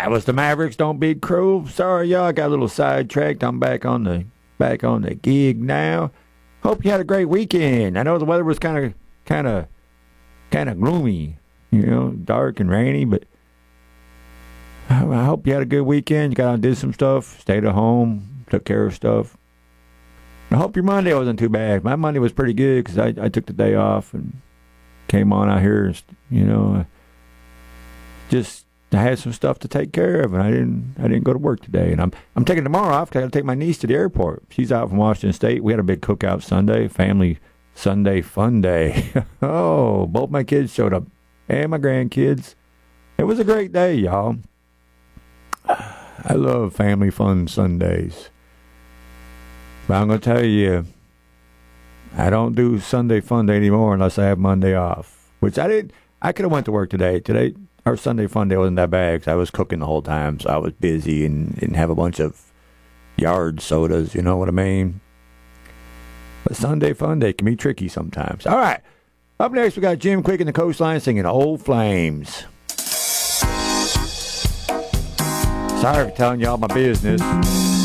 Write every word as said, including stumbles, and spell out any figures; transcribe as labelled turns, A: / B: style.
A: That was the Mavericks Don't Be Cruel. Sorry, y'all, I got a little sidetracked. I'm back on the back on the gig now. Hope you had a great weekend. I know the weather was kind of kind of kind of gloomy, you know, dark and rainy, but I hope you had a good weekend. You got out and did some stuff, stayed at home, took care of stuff. I hope your Monday wasn't too bad. My Monday was pretty good because I, I took the day off and came on out here, and, you know, just I had some stuff to take care of, and I didn't I didn't go to work today. And I'm I'm taking tomorrow off because I got to take my niece to the airport. She's out from Washington State. We had a big cookout Sunday, family Sunday fun day. Oh, both my kids showed up, and my grandkids. It was a great day, y'all. I love family fun Sundays. But I'm going to tell you, I don't do Sunday fun day anymore unless I have Monday off, which I didn't. I could have went to work today. Today, our Sunday fun day wasn't that bad because I was cooking the whole time, so I was busy and didn't have a bunch of yard sodas, you know what I mean? But Sunday fun day can be tricky sometimes. All right, up next we got Jim Quick and the Coastline singing Old Flames. Sorry for telling y'all my business.